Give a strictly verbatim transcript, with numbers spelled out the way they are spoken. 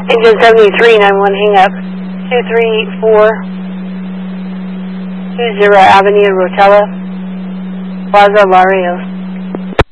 Engine seventy-three, nine one, hang up. two three four two zero Avenue, Rotella, Plaza Barrios.